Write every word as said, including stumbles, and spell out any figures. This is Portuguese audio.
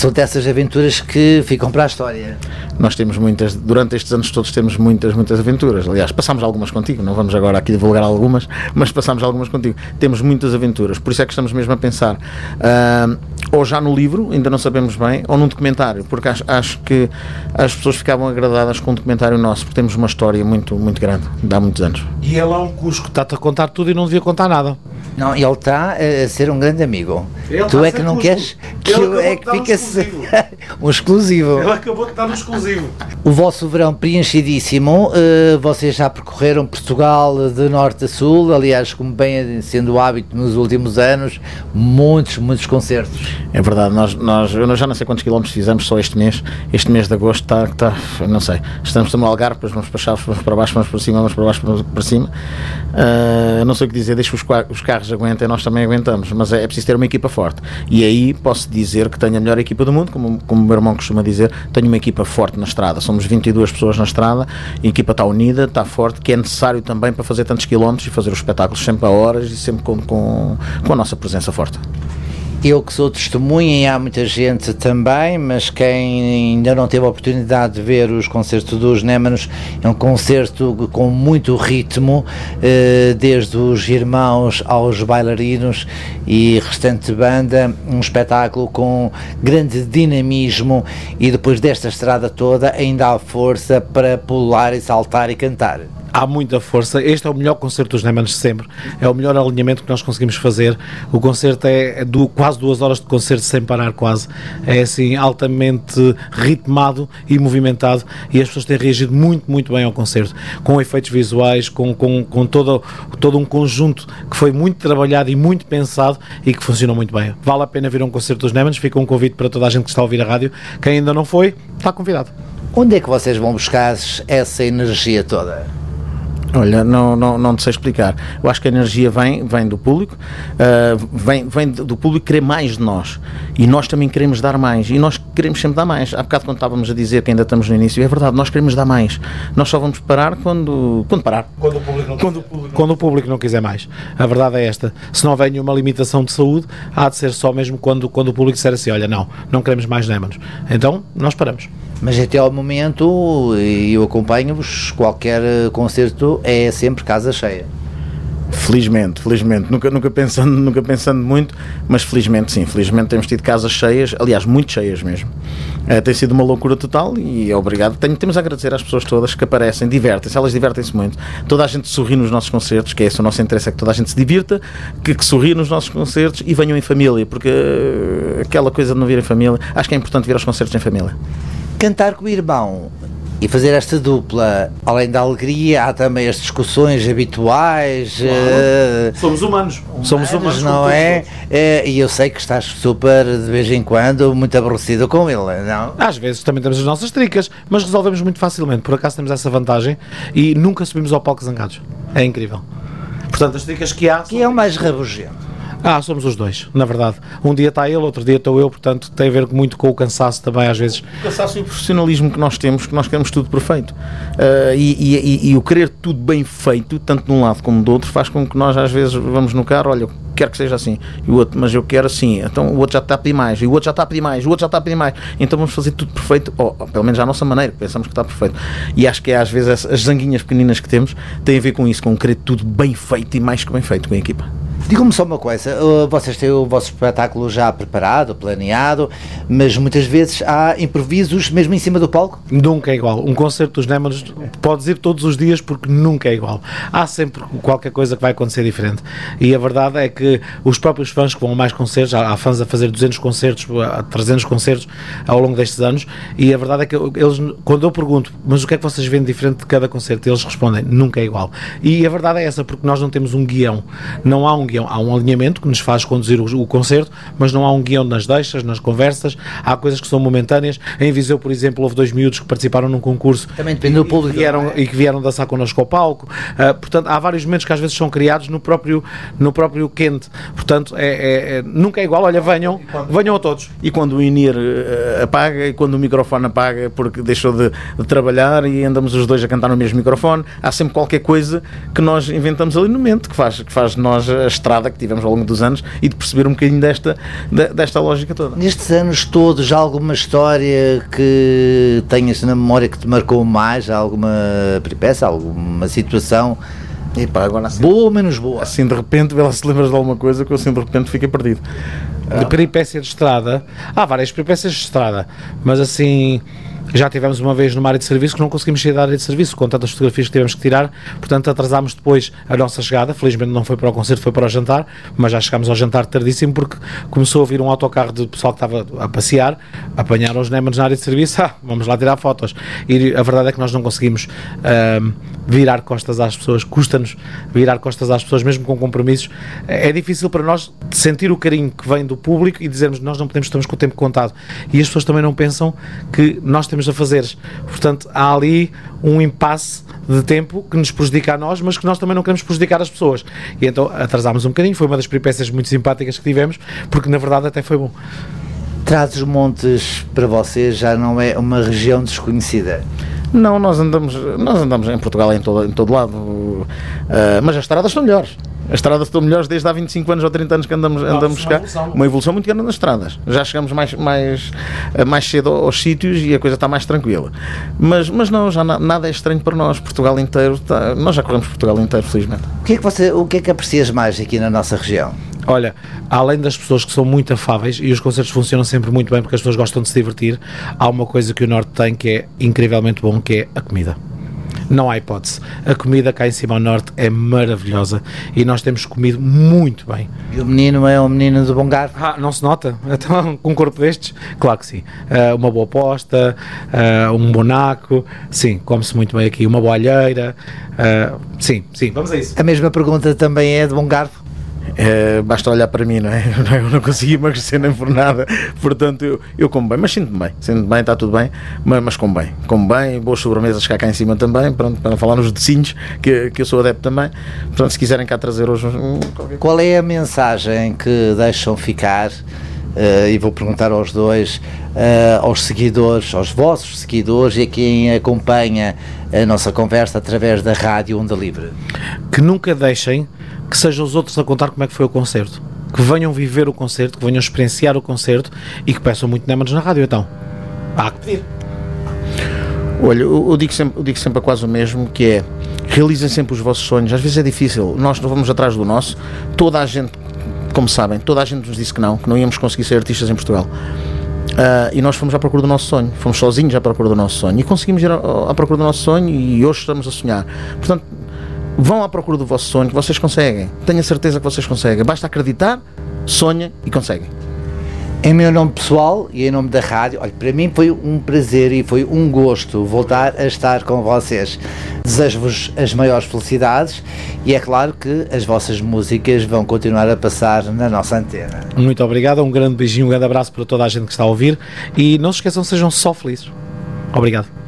são dessas aventuras que ficam para a história. Nós temos muitas, durante estes anos todos temos muitas, muitas aventuras. Aliás, passámos algumas contigo, não vamos agora aqui divulgar algumas, mas passámos algumas contigo. Temos muitas aventuras, por isso é que estamos mesmo a pensar, uh, ou já no livro, ainda não sabemos bem, ou num documentário, porque acho, acho que as pessoas ficavam agradadas com um documentário nosso, porque temos uma história muito, muito grande, de há muitos anos. E ele é um cusco, está-te a contar tudo e não devia contar nada. Não, ele está a ser um grande amigo. Ele tu é que não queres que eu é que fica um exclusivo. Ele acabou de dar um exclusivo. O vosso verão preenchidíssimo, uh, vocês já percorreram Portugal de norte a sul, aliás, como bem sendo o hábito nos últimos anos, muitos, muitos concertos. É verdade, nós, nós eu já não sei quantos quilómetros fizemos só este mês, este mês de agosto está, está não sei, estamos no Algarve, depois vamos para Chaves, vamos para baixo, vamos para cima, vamos para baixo, vamos para cima, uh, não sei o que dizer, deixa os, os carros aguentem, nós também aguentamos, mas é, é preciso ter uma equipa forte, e aí posso dizer que tenho a melhor equipa do mundo, como, como o meu irmão costuma dizer, tenho uma equipa forte na estrada, somos vinte e duas pessoas na estrada, a equipa está unida, está forte, que é necessário também para fazer tantos quilómetros e fazer os espetáculos sempre a horas e sempre com, com, com a nossa presença forte. Eu que sou testemunha, e há muita gente também, mas quem ainda não teve a oportunidade de ver os concertos dos Némanos, é um concerto com muito ritmo, desde os irmãos aos bailarinos e restante banda, um espetáculo com grande dinamismo, e depois desta estrada toda ainda há força para pular e saltar e cantar. Há muita força, este é o melhor concerto dos Némanos de sempre, é o melhor alinhamento que nós conseguimos fazer. O concerto é, é do, quase duas horas de concerto sem parar, quase, é assim altamente ritmado e movimentado, e as pessoas têm reagido muito, muito bem ao concerto, com efeitos visuais, com, com, com todo, todo um conjunto que foi muito trabalhado e muito pensado e que funcionou muito bem. Vale a pena vir a um concerto dos Némanos, fica um convite para toda a gente que está a ouvir a rádio, quem ainda não foi, está convidado. Onde é que vocês vão buscar essa energia toda? Olha, não, não, não te sei explicar. Eu acho que a energia vem, vem do público, uh, vem, vem do público querer mais de nós, e nós também queremos dar mais, e nós queremos sempre dar mais. Há bocado, quando estávamos a dizer que ainda estamos no início, é verdade, nós queremos dar mais, nós só vamos parar quando, quando parar. Quando o público não, quando, quando, quando o público não quiser mais. A verdade é esta, se não houver nenhuma limitação de saúde, há de ser só mesmo quando, quando o público disser assim, olha, não, não queremos mais Némanos, então nós paramos. Mas até ao momento, e eu acompanho-vos, qualquer concerto é sempre casa cheia. Felizmente, felizmente, nunca, nunca, pensando, nunca pensando muito, mas felizmente sim, felizmente temos tido casas cheias, aliás, muito cheias mesmo. Uh, tem sido uma loucura total e obrigado. Tenho, temos a agradecer às pessoas todas que aparecem, divertem-se, elas divertem-se muito. Toda a gente sorri nos nossos concertos, que é esse o nosso interesse, é que toda a gente se divirta, que, que sorri nos nossos concertos e venham em família, porque uh, aquela coisa de não vir em família, acho que é importante vir aos concertos em família. Cantar com o irmão e fazer esta dupla, além da alegria, há também as discussões habituais. Claro. Uh, somos humanos. humanos. Somos humanos, não é? Uh, e eu sei que estás super, de vez em quando, muito aborrecido com ele, não? Às vezes também temos as nossas tricas, mas resolvemos muito facilmente. Por acaso temos essa vantagem e nunca subimos ao palco zangados. É incrível. Portanto, as tricas que há... Que é o mais rabugento? Ah, somos os dois, na verdade. Um dia está ele, outro dia estou eu, portanto tem a ver muito com o cansaço também, às vezes. O cansaço e o profissionalismo que nós temos, que nós queremos tudo perfeito. Uh, e, e, e o querer tudo bem feito, tanto de um lado como do outro, faz com que nós às vezes vamos no carro, olha, eu quero que seja assim, e o outro, mas eu quero assim, então o outro já está a pedir mais, e o outro já está a pedir mais, o outro já está a pedir mais, então vamos fazer tudo perfeito, ou, ou pelo menos à nossa maneira, pensamos que está perfeito. E acho que é, às vezes as zanguinhas pequeninas que temos têm a ver com isso, com querer tudo bem feito e mais que bem feito com a equipa. Digam-me só uma coisa, vocês têm o vosso espetáculo já preparado, planeado, mas muitas vezes há improvisos mesmo em cima do palco? Nunca é igual. Um concerto dos Némanos podes ir todos os dias porque nunca é igual. Há sempre qualquer coisa que vai acontecer diferente. E a verdade é que os próprios fãs que vão a mais concertos, há fãs a fazer duzentos concertos, trezentos concertos ao longo destes anos, e a verdade é que eles, quando eu pergunto, mas o que é que vocês veem diferente de cada concerto, eles respondem, nunca é igual. E a verdade é essa, porque nós não temos um guião. Não há um guião. Há um alinhamento que nos faz conduzir o, o concerto, mas não há um guião nas deixas, nas conversas, há coisas que são momentâneas. Em Viseu, por exemplo, houve dois miúdos que participaram num concurso também depende do público, e, vieram, é? e que vieram dançar connosco ao palco. Uh, portanto, há vários momentos que às vezes são criados no próprio, no próprio quente. Portanto, é, é, é, nunca é igual. Olha, venham, venham a todos. E quando o INIR uh, apaga, e quando o microfone apaga porque deixou de, de trabalhar e andamos os dois a cantar no mesmo microfone, há sempre qualquer coisa que nós inventamos ali no momento, que faz, que faz de nós a estrada que tivemos ao longo dos anos e de perceber um bocadinho desta, desta lógica toda. Nestes anos todos, há alguma história que tenhas na memória que te marcou mais? Há alguma peripécia, alguma situação? E pá, agora assim, boa ou menos boa? Assim de repente, vê lá se lembras de alguma coisa que eu assim de repente fiquei perdido. De peripécia de estrada, há várias peripécias de estrada, mas assim, já tivemos uma vez numa área de serviço que não conseguimos sair da área de serviço com tantas fotografias que tivemos que tirar, portanto atrasámos depois a nossa chegada. Felizmente não foi para o concerto, foi para o jantar, mas já chegámos ao jantar tardíssimo porque começou a vir um autocarro de pessoal que estava a passear, apanharam os Nemans na área de serviço, ah, vamos lá tirar fotos, e a verdade é que nós não conseguimos uh, virar costas às pessoas, custa-nos virar costas às pessoas mesmo com compromissos. É difícil para nós sentir o carinho que vem do público e dizermos nós não podemos, estamos com o tempo contado, e as pessoas também não pensam que nós temos a fazer, portanto há ali um impasse de tempo que nos prejudica a nós, mas que nós também não queremos prejudicar as pessoas, e então atrasámos um bocadinho. Foi uma das peripécias muito simpáticas que tivemos, porque na verdade até foi bom. Trás-os-Montes para vocês já não é uma região desconhecida? Não, nós andamos, nós andamos em Portugal em todo, em todo lado, uh, mas as estradas estão melhores. As estradas estão melhores desde há vinte e cinco anos ou trinta anos que andamos, andamos cá. Evolução. Uma evolução muito grande nas estradas. Já chegamos mais, mais, mais cedo aos sítios e a coisa está mais tranquila. Mas, mas não, já na, nada é estranho para nós. Portugal inteiro, está, nós já corremos Portugal inteiro, felizmente. O que é que você, o que é que aprecias mais aqui na nossa região? Olha, além das pessoas que são muito afáveis, e os concertos funcionam sempre muito bem porque as pessoas gostam de se divertir, há uma coisa que o Norte tem que é incrivelmente bom, que é a comida. Não há hipótese. A comida cá em cima ao Norte é maravilhosa e nós temos comido muito bem. E o menino é um menino de bom garfo? Ah, não se nota? Então, com um corpo destes? Claro que sim. Uh, uma boa posta, uh, um bonaco, sim, come-se muito bem aqui. Uma boa alheira, uh, sim, sim, vamos a isso. A mesma pergunta também é de bom garfo? É, basta olhar para mim, não é? Eu não consegui emagrecer nem por nada, portanto eu, eu como bem, mas sinto-me bem, sinto-me bem, está tudo bem, mas, mas como bem, como bem, boas sobremesas cá, cá em cima também, pronto, para falar nos docinhos, que, que eu sou adepto também, portanto se quiserem cá trazer hoje um, qual é a mensagem que deixam ficar, uh, e vou perguntar aos dois, uh, aos seguidores, aos vossos seguidores e a quem acompanha a nossa conversa através da Rádio Onda Livre? Que nunca deixem que sejam os outros a contar como é que foi o concerto, que venham viver o concerto, que venham experienciar o concerto e que peçam muito Nemans na rádio. Então, há que pedir. Olha, eu, eu, digo sempre, eu digo sempre a quase o mesmo, que é, realizem sempre os vossos sonhos. Às vezes é difícil, nós não vamos atrás do nosso, toda a gente, como sabem, toda a gente nos disse que não, que não íamos conseguir ser artistas em Portugal. Uh, e nós fomos à procura do nosso sonho, fomos sozinhos à procura do nosso sonho e conseguimos ir à, à procura do nosso sonho e hoje estamos a sonhar. Portanto, vão à procura do vosso sonho, que vocês conseguem. Tenho a certeza que vocês conseguem. Basta acreditar, sonhem e conseguem. Em meu nome pessoal e em nome da rádio, olha, para mim foi um prazer e foi um gosto voltar a estar com vocês. Desejo-vos as maiores felicidades e é claro que as vossas músicas vão continuar a passar na nossa antena. Muito obrigado, um grande beijinho, um grande abraço para toda a gente que está a ouvir e não se esqueçam, sejam só felizes. Obrigado.